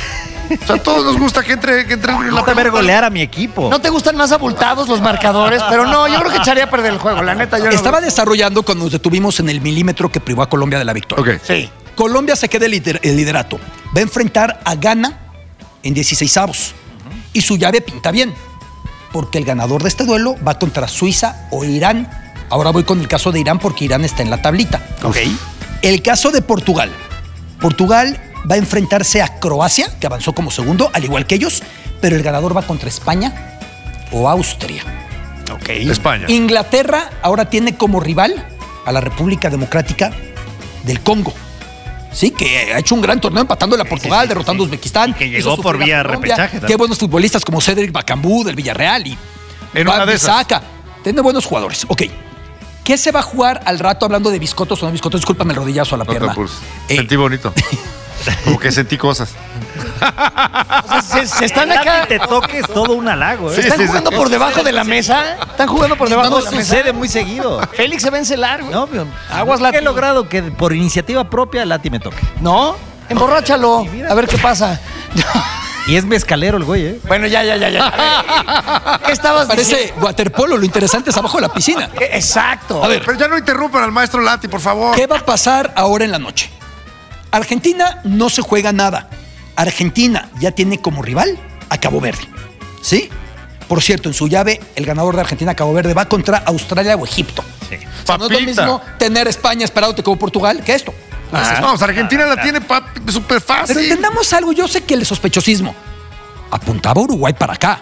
O sea, a todos nos gusta que entre me gusta ver golear a mi equipo. ¿No te gustan más abultados los marcadores? Pero no, yo creo que echaría a perder el juego, la neta. Estaba desarrollando cuando nos detuvimos en el milímetro que privó a Colombia de la victoria. Ok. Sí. Colombia se queda el liderato. va a enfrentar a Ghana en 16avos. Y su llave pinta bien, porque el ganador de este duelo va contra Suiza o Irán. Ahora voy con el caso de Irán porque Irán está en la tablita. Ok. El caso de Portugal. Portugal va a enfrentarse a Croacia, que avanzó como segundo, al igual que ellos, pero el ganador va contra España o Austria. Ok. España. Inglaterra ahora tiene como rival a la República Democrática del Congo. Sí, que ha hecho un gran torneo empatando a Portugal, derrotando a Uzbekistán. Y que llegó por vía repechaje. Qué buenos futbolistas como Cédric Bakambu del Villarreal y En una de esas. Bisaka. Tiene buenos jugadores. Ok. ¿Qué se va a jugar al rato hablando de biscotos o no biscotos? Discúlpame el rodillazo a la pierna. Sentí bonito. Como que sentí cosas. O sea, se están acá. Que te toques todo un halago. ¿Se están jugando por debajo de la mesa? ¿Están jugando por debajo de la mesa? No sucede muy seguido. Félix se va a encelar, güey. No, Aguas, Lati. He logrado que por iniciativa propia Lati me toque. ¿No? Emborráchalo. A ver qué pasa. Y es mezcalero el güey, ¿eh? Bueno, ya. ¿Qué estabas Parece diciendo? waterpolo, lo interesante es abajo de la piscina. Exacto. A ver, Pero ya no interrumpan al maestro Lati, por favor. ¿qué va a pasar ahora en la noche? Argentina no se juega nada. Argentina ya tiene como rival a Cabo Verde. ¿Sí? Por cierto, en su llave, el ganador de Argentina-Cabo Verde va contra Australia o Egipto. Sí. O sea, no es lo mismo tener España esperándote como Portugal que esto. Vamos, Argentina la tiene súper fácil. Pero entendamos algo, yo sé que el sospechosismo apuntaba a Uruguay para acá.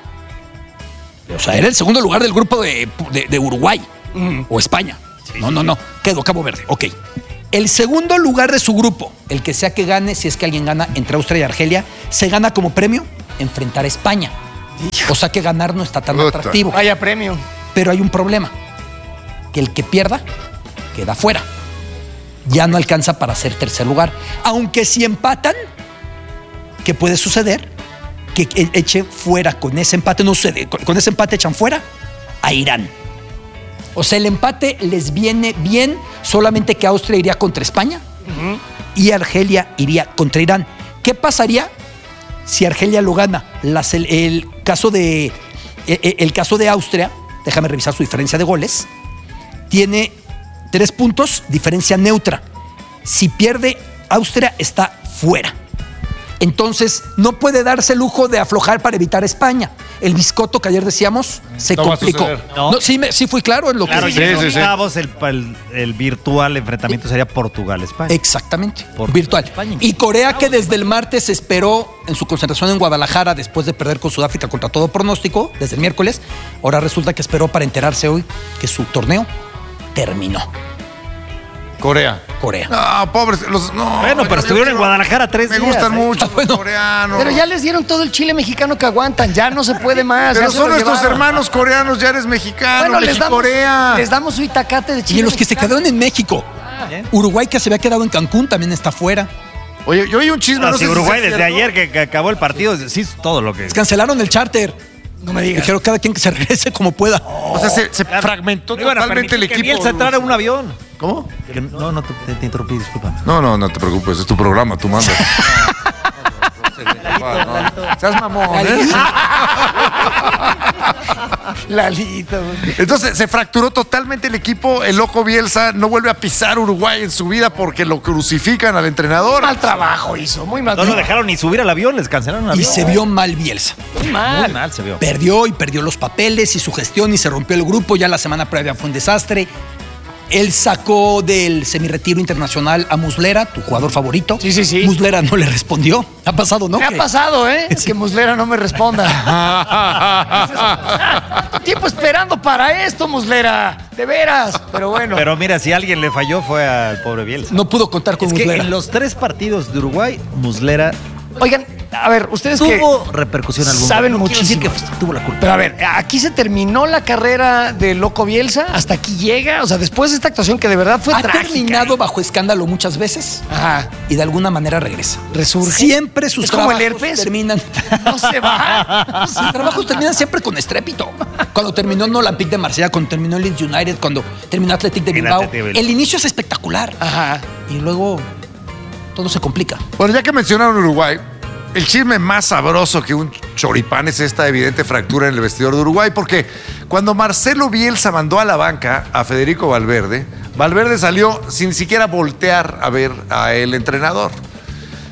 O sea, era el segundo lugar del grupo de Uruguay o España. No, quedó Cabo Verde. Ok. El segundo lugar de su grupo, el que sea que gane, si es que alguien gana entre Austria y Argelia, se gana como premio enfrentar a España. O sea que ganar no está tan atractivo. Vaya premio. Pero hay un problema, que el que pierda queda fuera. Ya no alcanza para ser tercer lugar. Aunque si empatan, ¿qué puede suceder? Que eche fuera con ese empate, no sucede, con ese empate echan fuera a Irán. O sea, el empate les viene bien, solamente que Austria iría contra España y Argelia iría contra Irán. ¿Qué pasaría si Argelia lo gana? El caso de Austria, déjame revisar su diferencia de goles, tiene 3 puntos, diferencia neutra. Si pierde, Austria está fuera. Entonces, no puede darse el lujo de aflojar para evitar a España. El biscotto que ayer decíamos se complicó. No. Sí fui claro en lo Claro, que... y en octavos el virtual enfrentamiento sería Portugal-España. Exactamente, virtual. España. Y Corea, que desde el martes esperó en su concentración en Guadalajara después de perder con Sudáfrica contra todo pronóstico, desde el miércoles, ahora resulta que esperó para enterarse hoy que su torneo terminó. Corea. No, pobres. Bueno, pero estuvieron en Guadalajara 3 días. Me gustan mucho los coreanos. Pero ya les dieron todo el chile mexicano que aguantan. Ya no se puede más. Pero son nuestros hermanos coreanos, ya eres mexicano, bueno, les damos su itacate de chile. Y los que se quedaron en México. Uruguay, que se había quedado en Cancún, también está fuera. Oye, yo oí un chisme. No, si Uruguay desde ayer que acabó el partido, sí, todo lo que... Cancelaron el charter. No me digas. Dijeron cada quien que se regrese como pueda. O sea, se fragmentó totalmente el equipo. Y él se entrara en un avión. ¿Cómo? No, te interrumpí, discúlpame. No te preocupes, es tu programa, tú mandas. Seas mamón, ¿eh? Lalito. Entonces se fracturó totalmente el equipo. El loco Bielsa no vuelve a pisar Uruguay en su vida porque lo crucifican al entrenador. Mal trabajo hizo, muy mal. No lo dejaron ni subir al avión, les cancelaron el avión. Y se vio mal Bielsa. Muy mal. Muy mal se vio. Perdió los papeles y su gestión y se rompió el grupo. Ya la semana previa fue un desastre. Él sacó del semirretiro internacional a Muslera, tu jugador favorito. Sí. Muslera no le respondió. Ha pasado, ¿no? Me ha pasado, ¿eh? Sí. Que Muslera no me responda. Tiempo esperando para esto, Muslera. De veras. Pero bueno. Pero mira, si alguien le falló fue al pobre Bielsa. No pudo contar con Muslera. Que en los 3 partidos de Uruguay, Muslera... Oigan, a ver, ustedes tuvo repercusión alguna. Saben no muchísimo. Que tuvo la culpa. Pero a ver, aquí se terminó la carrera de Loco Bielsa, hasta aquí llega, o sea, después de esta actuación que de verdad fue trágica. Ha terminado bajo escándalo muchas veces. Ajá. Y de alguna manera regresa. Resurge. Siempre sus trabajos como el herpes. Terminan. No se va. Sus trabajos terminan siempre con estrépito. Cuando terminó en Olympique de Marsella, cuando terminó en Leeds United, cuando terminó Athletic de Bilbao. El inicio es espectacular. Ajá. Y luego todo se complica. Bueno, ya que mencionaron Uruguay, el chisme más sabroso que un choripán es esta evidente fractura en el vestidor de Uruguay, porque cuando Marcelo Bielsa mandó a la banca a Federico Valverde, Valverde salió sin siquiera voltear a ver a el entrenador.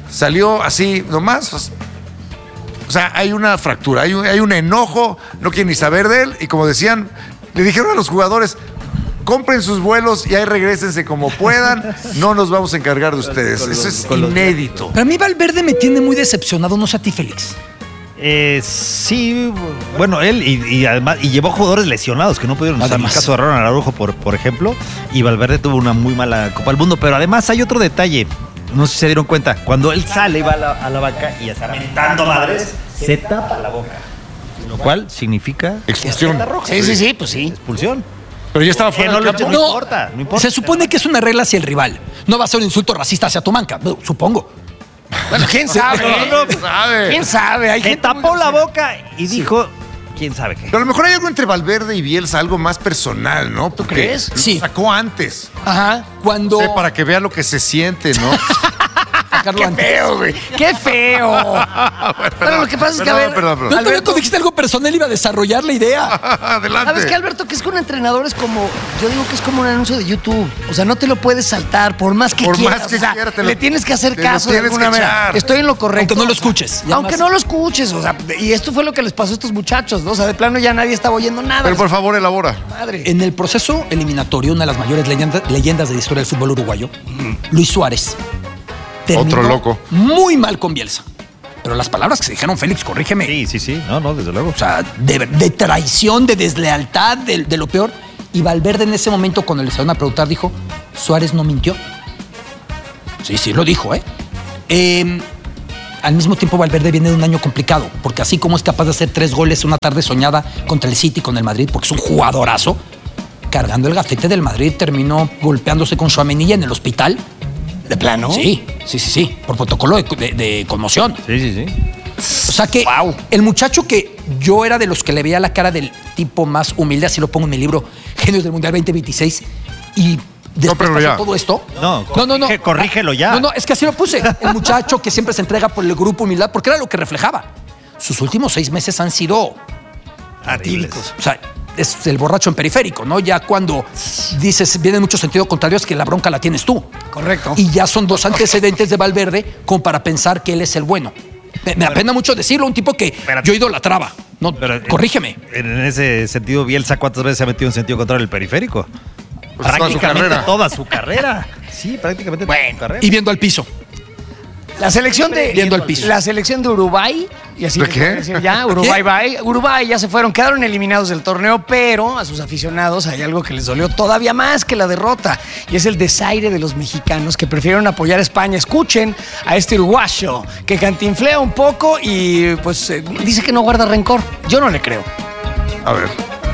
salió así nomás. O sea, hay una fractura, hay un enojo, no quieren ni saber de él. Y como decían, le dijeron a los jugadores, compren sus vuelos y ahí regrésense como puedan. No nos vamos a encargar de ustedes. Eso es inédito. Para mí Valverde me tiene muy decepcionado, no sé a ti, Félix. Sí, bueno, él y además llevó jugadores lesionados que no pudieron usar. En el caso de Ronald Araujo, por ejemplo, y Valverde tuvo una muy mala Copa del Mundo. Pero además hay otro detalle, no sé si se dieron cuenta, cuando él sale y va a la banca y está mentando madres, se tapa la boca, lo cual significa expulsión. Sí, pues sí. Expulsión. Pero ya estaba fuera del campo. No importa. Se supone que es una regla hacia el rival. No va a ser un insulto racista hacia tu manca, supongo. Bueno, ¿quién sabe? ¿Quién sabe? Hay gente tapó la boca y dijo, quién sabe qué. Pero a lo mejor hay algo entre Valverde y Bielsa, algo más personal, ¿no? ¿Tú crees? Sí. Sacó antes. Ajá. Cuando... para que vea lo que se siente, ¿no? ¡Qué feo, güey! ¡Qué feo! Bueno, lo que pasa es que, a ver... Perdón. Alberto, dijiste algo personal, iba a desarrollar la idea. Adelante. ¿Sabes qué, Alberto? Que es que un entrenador es como... Yo digo que es como un anuncio de YouTube. O sea, no te lo puedes saltar por más que quieras. Le tienes que hacer caso de alguna manera. Estoy en lo correcto. Aunque no lo escuches. Aunque no lo escuches. O sea, y esto fue lo que les pasó a estos muchachos, ¿no? O sea, de plano ya nadie estaba oyendo nada. Pero por favor, elabora. Madre. En el proceso eliminatorio, una de las mayores leyendas de la historia del fútbol uruguayo, Luis Suárez, otro loco. Muy mal con Bielsa. Pero las palabras que se dijeron, Félix, corrígeme. Sí. No, desde luego. O sea, de traición, de deslealtad, de lo peor. Y Valverde en ese momento, cuando le salieron a preguntar, dijo, Suárez no mintió. Sí, lo dijo, al mismo tiempo, Valverde viene de un año complicado, porque así como es capaz de hacer 3 goles una tarde soñada contra el City, con el Madrid, porque es un jugadorazo, cargando el gafete del Madrid, terminó golpeándose con Tchouaméni en el hospital. ¿De plano? Sí. Por protocolo de conmoción. Sí. O sea que el muchacho que yo era de los que le veía la cara del tipo más humilde, así lo pongo en mi libro, Genios del Mundial 2026, y después pasó todo esto. No. Corrígelo ya. No, es que así lo puse. El muchacho que siempre se entrega por el grupo humildad, porque era lo que reflejaba. Sus últimos 6 meses han sido atípicos. O sea, es el borracho en periférico, ¿no? Ya cuando dices, viene en mucho sentido contrario, es que la bronca la tienes tú. Correcto. Y ya son 2 antecedentes de Valverde como para pensar que él es el bueno. Me apena mucho decirlo, un tipo que yo idolatraba. No, corrígeme. En ese sentido, Bielsa, ¿cuántas veces se ha metido en sentido contrario el periférico? Pues prácticamente toda su carrera. Sí, prácticamente toda su carrera. Y viendo al piso. La selección de viendo al piso. La selección de Uruguay, y así ¿de qué? Decir ya, Uruguay ya se fueron, quedaron eliminados del torneo, pero a sus aficionados hay algo que les dolió todavía más que la derrota, y es el desaire de los mexicanos que prefirieron apoyar a España. Escuchen a este uruguayo que cantinflea un poco y pues dice que no guarda rencor. Yo no le creo. A ver.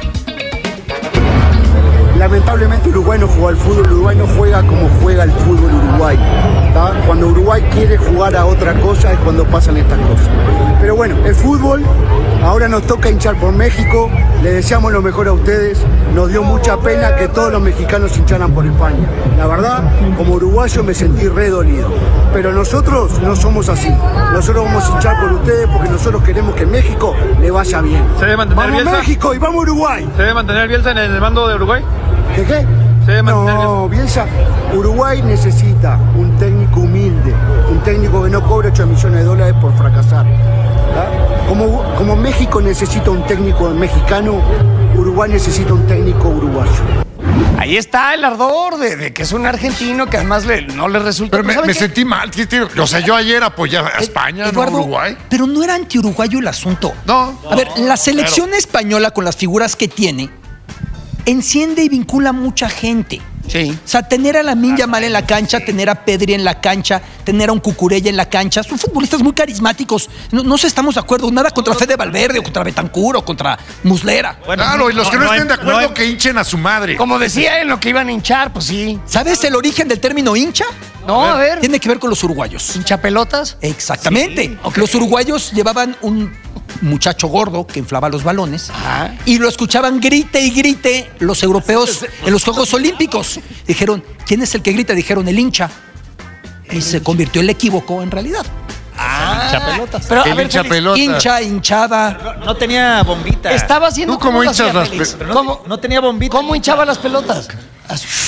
Lamentablemente Uruguay no juega al fútbol, Uruguay no juega como juega el fútbol Uruguay. ¿Tá? Cuando Uruguay quiere jugar a otra cosa es cuando pasan estas cosas. Pero bueno, el fútbol, ahora nos toca hinchar por México, le deseamos lo mejor a ustedes, nos dio mucha pena que todos los mexicanos hincharan por España. La verdad, como uruguayo me sentí re dolido, pero nosotros no somos así, nosotros vamos a hinchar por ustedes porque nosotros queremos que México le vaya bien. ¿Se debe mantener ¡Vamos Bielsa? México y vamos Uruguay! ¿Se debe mantener Bielsa en el mando de Uruguay? ¿De qué? No, Bielsa, Uruguay necesita un técnico humilde, un técnico que no cobre 8 millones de dólares por fracasar. Como México necesita un técnico mexicano, Uruguay necesita un técnico uruguayo. Ahí está el ardor de que es un argentino que además no le resulta. Pero me sentí mal. O sea, yo ayer apoyaba a España, Eduardo, no a Uruguay. Pero no era anti-uruguayo el asunto. No. A ver, la selección española, con las figuras que tiene, enciende y vincula a mucha gente. Sí. O sea, tener a Lamine Yamal en la cancha, tener a Pedri en la cancha, tener a un Cucurella en la cancha, son futbolistas muy carismáticos. No estamos de acuerdo, nada contra Fede Valverde o contra Bentancur o contra Muslera. Bueno, claro, y los que no estén de acuerdo que hinchen a su madre. Como decía él, lo que iban a hinchar, pues sí. ¿Sabes el origen del término hincha? No, a ver. Tiene que ver con los uruguayos. ¿Hinchapelotas? Exactamente. Sí, okay. Los uruguayos llevaban un muchacho gordo que inflaba los balones. Ajá. Y lo escuchaban grite y grite los europeos en los Juegos Olímpicos. Dijeron, ¿quién es el que grita? Dijeron, el hincha. Y se convirtió el equívoco en realidad. Hinchapelotas. Pero, el hinchapelotas. Hincha, hinchada. No tenía bombita. Estaba haciendo. ¿Tú cómo hinchas las pelotas? No tenía bombita. ¿Cómo hinchaba las pelotas? Así.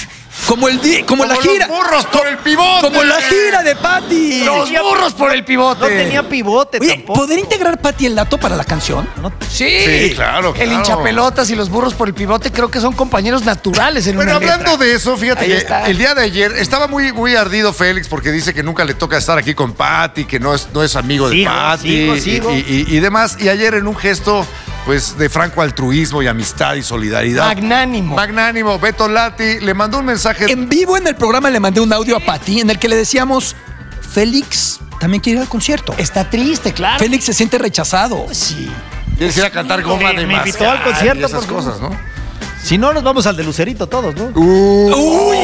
Como la gira. Los burros por el pivote. Como la gira de Pati. Los burros por el pivote. No tenía pivote. Oye, tampoco. ¿podría integrar Pati el dato para la canción? Sí, claro. El hinchapelotas y los burros por el pivote creo que son compañeros naturales en una Pero hablando letra. de eso, fíjate Ahí que está. el día de ayer estaba muy ardido Félix porque dice que nunca le toca estar aquí con Pati, que no es amigo de Pati sigo. y demás. Y ayer en un gesto pues de franco altruismo y amistad y solidaridad. Magnánimo. Beto Lati le mandó un mensaje. En vivo en el programa le mandé un audio a Pati en el que le decíamos, Félix también quiere ir al concierto. Está triste, claro. Félix se siente rechazado. Sí. Quieres ir a cantar Goma de Me Mascar invitó al concierto y esas por cosas, ¿no? Si no, nos vamos al de Lucerito todos, ¿no? ¡Uy,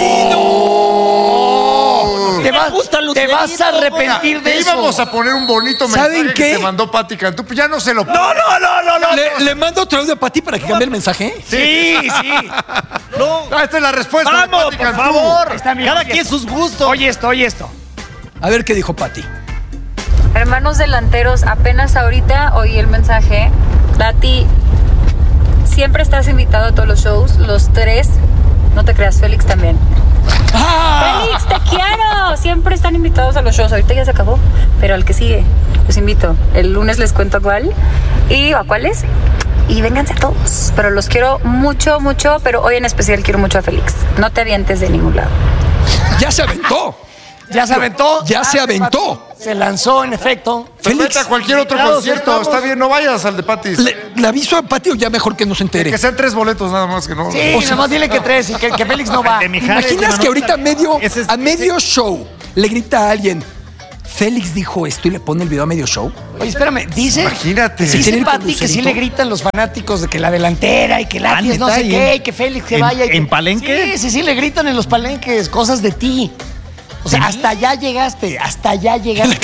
no! Te vas a arrepentir de eso. Íbamos a poner un bonito ¿Saben mensaje qué? que te mandó Pati Cantú, pues ya no se lo No. ¿Le mando otro audio a Pati para que cambie el mensaje? Sí. No. Esta es la respuesta. Vamos, de Pati por Cantú. favor. Está bien, Cada oye quien esto. sus gustos. Oye esto. A ver qué dijo Pati. Hermanos delanteros, apenas ahorita oí el mensaje. Lati, siempre estás invitado a todos los shows, los 3. No te creas, Félix también. Félix, te quiero. Siempre están invitados a los shows. Ahorita ya se acabó, pero al que sigue, los invito. El lunes les cuento a cuál y a cuáles. Y vénganse a todos. Pero los quiero mucho, pero hoy en especial quiero mucho a Félix. No te avientes de ningún lado. ¡Ya se aventó! Ya se aventó. Se lanzó, en efecto. Vete a cualquier otro concierto. Está bien, no vayas al de Pati. ¿Le aviso a Pati o ya mejor que no se entere? Que sean 3 boletos nada más que no. Sí, nada más dile que 3 y que Félix no va. ¿Te imaginas que ahorita a medio show le grita a alguien, Félix dijo esto y le pone el video a medio show? Oye, espérame, dice. Imagínate. Dice Pati que sí le gritan los fanáticos de que la delantera y que Lati es no sé qué y que Félix se vaya. ¿En palenque? Sí, le gritan en los palenques cosas de ti. O sea, hasta allá llegaste. La cara,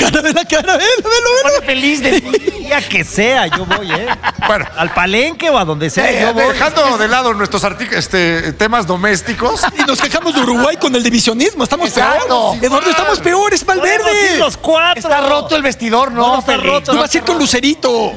Pone feliz de ti. Ya que sea, yo voy, Bueno, al palenque o a donde sea, yo voy. Dejando de lado nuestros temas domésticos. Y nos quejamos de Uruguay con el divisionismo. Estamos Exacto. peores. Eduardo, estamos peores, Valverde. Los 4. Está roto el vestidor, ¿no? Está Félix? roto. Tú vas a ir con Lucerito.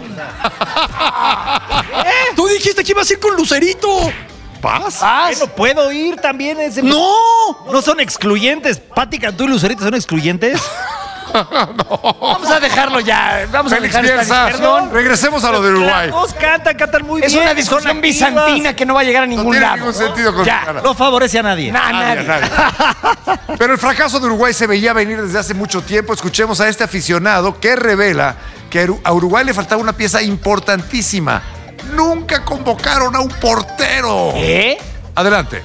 Tú dijiste que ibas a ir con Lucerito. ¿Paz? Bueno, puedo ir también. ¡No! No son excluyentes. Pati Cantú y Lucerito son excluyentes. Vamos a dejarlo ya. Vamos Félix a dejar esta Bielsa. discusión. Bien. Lo de Uruguay. Los cantan muy Es bien. una discusión son bizantina activas. que no va a llegar a No ningún tiene lado. ningún sentido con Ya. No favorece a nadie. Nadie. Pero el fracaso de Uruguay se veía venir desde hace mucho tiempo. Escuchemos a este aficionado que revela que a Uruguay le faltaba una pieza importantísima. Nunca convocaron a un portero. Adelante.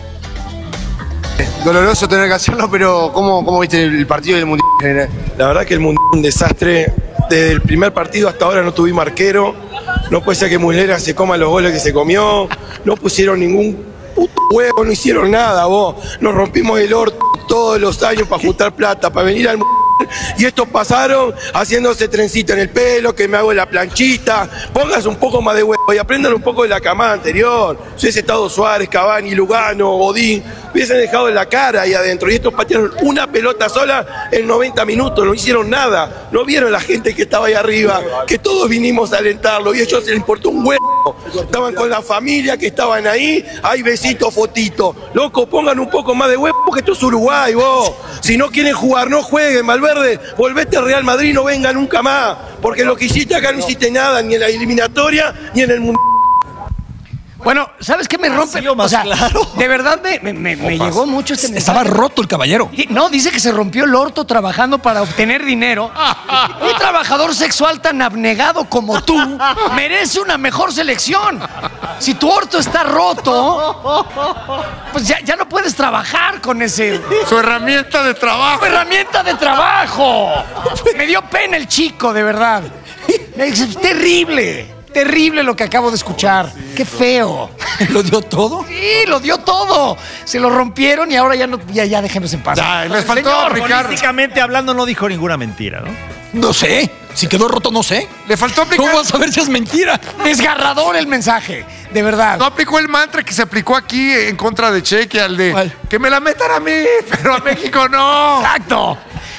Doloroso tener que hacerlo, pero ¿cómo viste el partido del Mundial en general? La verdad que el Mundial es un desastre. Desde el primer partido hasta ahora no tuvimos arquero. No puede ser que Muslera se coma los goles que se comió. No pusieron ningún puto huevo, no hicieron nada, vos. Nos rompimos el orto todos los años para juntar plata, para venir al Mundial. Y estos pasaron haciéndose trencito en el pelo, que me hago la planchita. Pónganse un poco más de huevo y aprendan un poco de la camada anterior. Si hubiese estado Suárez, Cavani, Lugano, Godín, hubiesen dejado la cara ahí adentro. Y estos patearon una pelota sola en 90 minutos, no hicieron nada. No vieron la gente que estaba ahí arriba, que todos vinimos a alentarlo y a ellos les importó un huevo. Estaban con la familia que estaban ahí, hay besitos, fotitos. Loco, pongan un poco más de huevo porque esto es Uruguay, vos. Si no quieren jugar, no jueguen, Valverde. Volvete al Real Madrid, no venga nunca más. Porque lo que hiciste acá no hiciste nada, ni en la eliminatoria, ni en el Mundial. Bueno, ¿sabes qué me rompe? O sea, de verdad me llegó mucho este mensaje. Estaba roto el caballero. No, dice que se rompió el orto trabajando para obtener dinero. Un trabajador sexual tan abnegado como tú merece una mejor selección. Si tu orto está roto, pues ya no puedes trabajar con ese... Su herramienta de trabajo. ¡Su herramienta de trabajo! Me dio pena el chico, de verdad. Es terrible. Terrible lo que acabo de escuchar. ¡Qué feo! ¿Lo dio todo? Sí, lo dio todo. Se lo rompieron y ahora ya déjenos en paz. Ya, les faltó Señor, aplicar. políticamente hablando, no dijo ninguna mentira, ¿no? No sé. Si quedó roto, no sé. Le faltó aplicar. ¿Cómo vas a ver si es mentira? Desgarrador el mensaje, de verdad. No aplicó el mantra que se aplicó aquí en contra de Cheque, al de ¿cuál? que me la metan a mí, pero a México no. Exacto.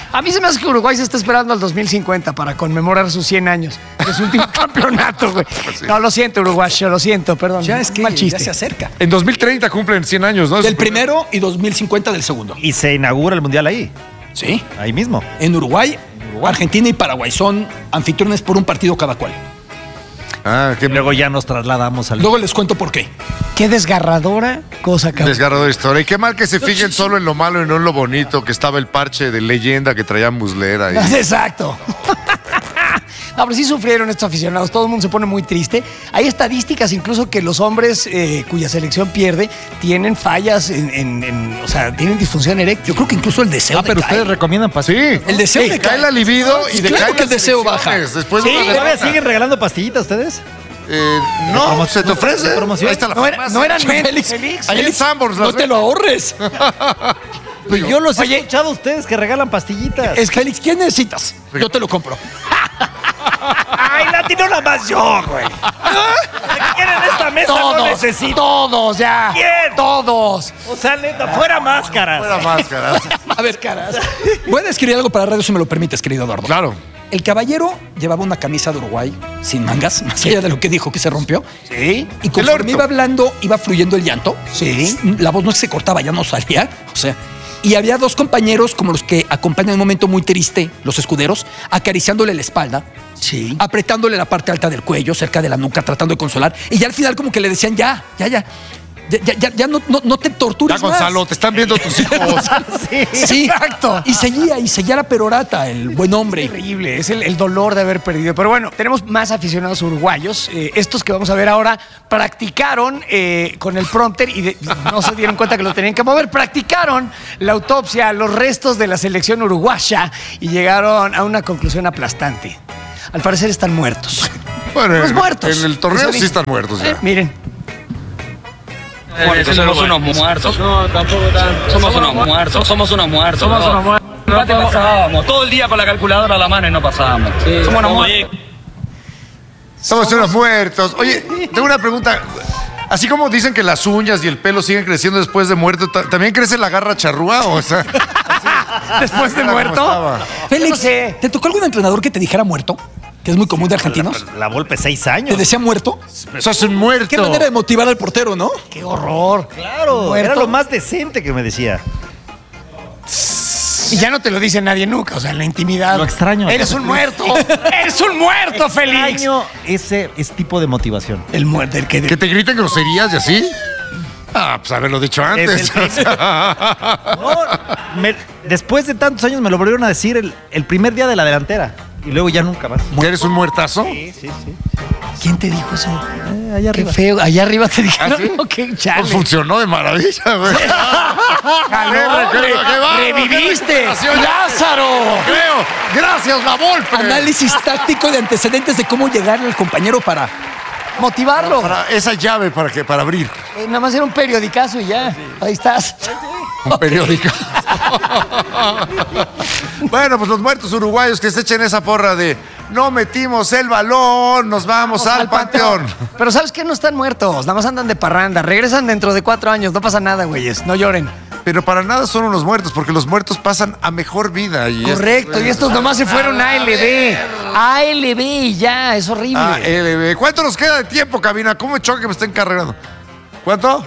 A mí se me hace que Uruguay se está esperando al 2050 para conmemorar sus 100 años de su último campeonato, güey. No, lo siento, uruguayo, lo siento, perdón. Ya es que mal chiste. ya se acerca. En 2030 cumplen 100 años, ¿no? Del primero y 2050 del segundo. Y se inaugura el Mundial ahí. Sí. Ahí mismo. En Uruguay, Argentina y Paraguay son anfitriones por un partido cada cual. Luego ya nos trasladamos al... Luego les cuento por qué. Qué desgarradora cosa, cabrón. Desgarradora historia. Y qué mal que se fijen solo en lo malo y no en lo bonito, que estaba el parche de leyenda que traía Muslera. Exacto. No, pero sí sufrieron estos aficionados. Todo el mundo se pone muy triste. Hay estadísticas incluso que los hombres cuya selección pierde tienen fallas o sea, tienen disfunción eréctil. Yo creo que incluso el deseo pero ustedes recomiendan pastillas. Sí. El deseo Sí, decae. cae la libido y Claro decae que el deseo baja. Después ¿Sí? de una ¿Todavía derrota. siguen regalando pastillitas ustedes? No, se te ofrece. ¿Promoción? Ahí está la farmacia. No eran Félix, Félix. Ahí en Sanborns. No te lo ahorres. Yo los he escuchado a ustedes que regalan pastillitas. Es Félix, ¿quién necesitas? Yo te lo compro. ¡Ay, latino nada más yo, güey! ¿Quién en esta mesa no necesita? Todos, ya. ¿Quién? Todos. O sea, neta, fuera máscaras. Fuera máscaras. A ver, caras. Voy a describir algo para radio si me lo permites, querido Eduardo. Claro. El caballero llevaba una camisa de Uruguay sin mangas, más allá de lo que dijo que se rompió. Sí. Y conforme iba hablando, iba fluyendo el llanto. Sí. La voz no se cortaba, ya no salía. O sea, y había dos compañeros como los que acompañan en un momento muy triste, los escuderos, acariciándole la espalda. Sí. Apretándole la parte alta del cuello, cerca de la nuca, tratando de consolar. Y ya al final como que le decían, ya no te tortures Ya, Gonzalo, te están viendo tus hijos. Sí, exacto. Y seguía la perorata, el buen hombre. Es terrible, es el dolor de haber perdido. Pero bueno, tenemos más aficionados uruguayos. Estos que vamos a ver ahora practicaron con el prompter y no se dieron cuenta que lo tenían que mover. Practicaron la autopsia a los restos de la selección uruguaya y llegaron a una conclusión aplastante. Al parecer están muertos. Bueno, Los muertos. En el torneo sí están muertos ya. Miren. Somos unos muertos. No, tampoco tan. Somos unos muertos. Somos unos muertos. Somos unos muertos. No pasábamos. Todo el día con la calculadora a la mano y no pasábamos. Sí, somos unos muertos. Somos unos muertos. Oye, tengo una pregunta. Así como dicen que las uñas y el pelo siguen creciendo después de muerto, ¿también crece la garra charrúa? O sea, después de muerto. Félix, ¿te tocó algún entrenador que te dijera muerto? Que es muy común de argentinos. La Volpe 6 años. ¿Te decía muerto? Sos un muerto. Qué manera de motivar al portero, ¿no? Qué horror. Claro, Muerto. era lo más decente que me decía. Y ya no te lo dice nadie nunca, o sea, en la intimidad. Lo extraño. Eres un muerto. Eres un muerto, Félix. Extraño ese tipo de motivación. El muerto, el que ¿Que te griten groserías y así? Ah, pues haberlo dicho antes. Después de tantos años me lo volvieron a decir el primer día de la delantera. Y luego ya nunca más. ¿Que eres un muertazo? Sí. ¿Quién te dijo eso? Allá arriba. Qué feo. Allá arriba te dijeron. ¿Ah, sí? Qué chale. Pues funcionó de maravilla, güey. ¡Reviviste! ¡Lázaro! Creo. Gracias, la Volpe. Análisis táctico de antecedentes de cómo llegar al compañero para motivarlo. Para esa llave para abrir. Nada más era un periodicazo y ya. Ahí estás. Un periódico. Bueno, pues los muertos uruguayos que se echen esa porra de no metimos el balón, nos vamos al panteón. Pero ¿sabes qué? No están muertos, nada más andan de parranda. Regresan dentro de 4 años, no pasa nada, güeyes, no lloren. Pero para nada son unos muertos, porque los muertos pasan a mejor vida. Y correcto, y estos nomás se fueron a ALB. ALB y ya, es horrible. ALB. ¿Cuánto nos queda de tiempo, cabina? ¿Cómo me choca que me estén cargando? ¿Cuánto?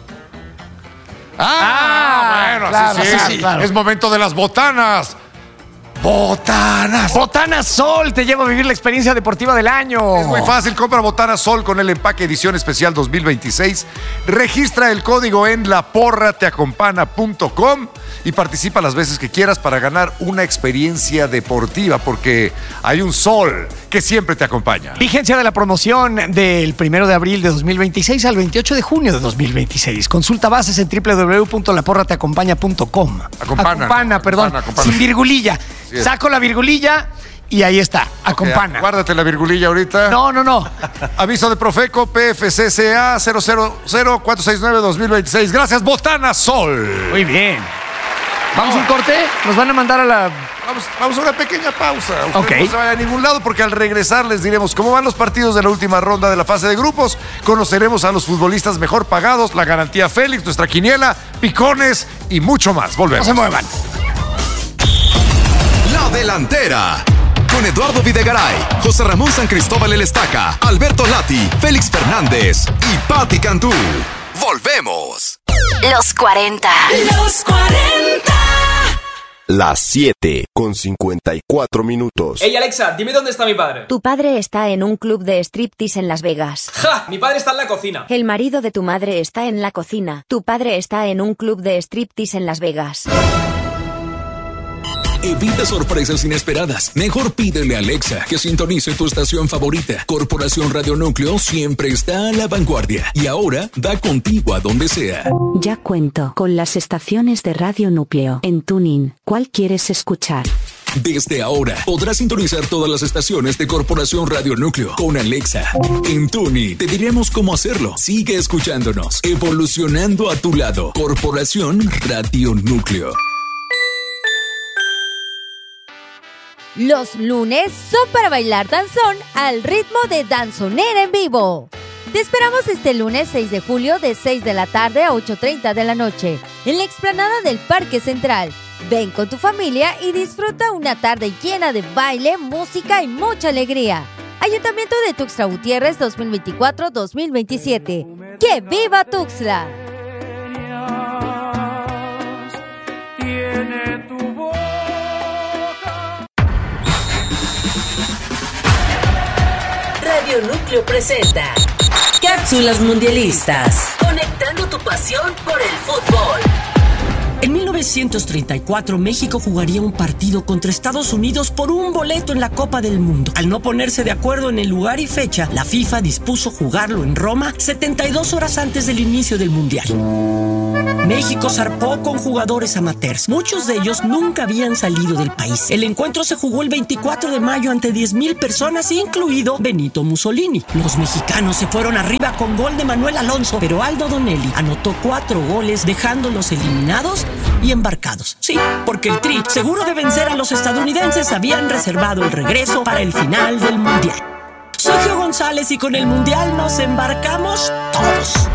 Bueno, claro, sí. Claro. Es momento de las botanas. Botanas. Botanas Sol, te lleva a vivir la experiencia deportiva del año. Es muy fácil, compra Botanas Sol con el empaque edición especial 2026. Registra el código en laporrateacompana.com y participa las veces que quieras para ganar una experiencia deportiva, porque hay un sol que siempre te acompaña. Vigencia de la promoción del 1 de abril de 2026 al 28 de junio de 2026. Consulta bases en www.laporrateacompana.com. Acompana, perdón. Sin virgulilla. Saco la virgulilla y ahí está. Acompana. Guárdate la virgulilla ahorita. No. Aviso de Profeco, PFCCA 000-469-2026. Gracias, Botanas Sol. Muy bien. ¿Vamos a un corte? ¿Nos van a mandar a la...? Vamos a una pequeña pausa. Ok. No se vaya a ningún lado porque al regresar les diremos cómo van los partidos de la última ronda de la fase de grupos. Conoceremos a los futbolistas mejor pagados, la garantía Félix, nuestra quiniela, picones y mucho más. Volvemos. No se muevan. delantera. Con Eduardo Videgaray, José Ramón San Cristóbal El Estaca, Alberto Lati, Félix Fernández y Patti Cantú. ¡Volvemos! Los 40. Los 40. Las 7:54. Ey, Alexa, dime dónde está mi padre. Tu padre está en un club de striptease en Las Vegas. ¡Ja! Mi padre está en la cocina. El marido de tu madre está en la cocina. Tu padre está en un club de striptease en Las Vegas. Evita sorpresas inesperadas. Mejor pídele a Alexa que sintonice tu estación favorita. Corporación Radio Núcleo siempre está a la vanguardia. Y ahora da contigo a donde sea. Ya cuento con las estaciones de Radio Núcleo en TuneIn. ¿Cuál quieres escuchar? Desde ahora podrás sintonizar todas las estaciones de Corporación Radio Núcleo con Alexa. En TuneIn te diremos cómo hacerlo. Sigue escuchándonos. Evolucionando a tu lado. Corporación Radio Núcleo. Los lunes son para bailar danzón al ritmo de Danzonera en vivo. Te esperamos este lunes 6 de julio de 6 de la tarde a 8:30 de la noche en la explanada del Parque Central. Ven con tu familia y disfruta una tarde llena de baile, música y mucha alegría. Ayuntamiento de Tuxtla Gutiérrez 2024-2027. ¡Que viva Tuxtla! Radio Núcleo presenta Cápsulas Mundialistas, conectando tu pasión por el fútbol. En 1934, México jugaría un partido contra Estados Unidos por un boleto en la Copa del Mundo. Al no ponerse de acuerdo en el lugar y fecha, la FIFA dispuso jugarlo en Roma 72 horas antes del inicio del Mundial. México zarpó con jugadores amateurs. Muchos de ellos nunca habían salido del país. El encuentro se jugó el 24 de mayo ante 10,000 personas, incluido Benito Mussolini. Los mexicanos se fueron arriba con gol de Manuel Alonso, pero Aldo Donelli anotó 4 goles, dejándolos eliminados y embarcados. Sí, porque el Tri, seguro de vencer a los estadounidenses, habían reservado el regreso para el final del Mundial. Soy Gio González y con el Mundial nos embarcamos todos.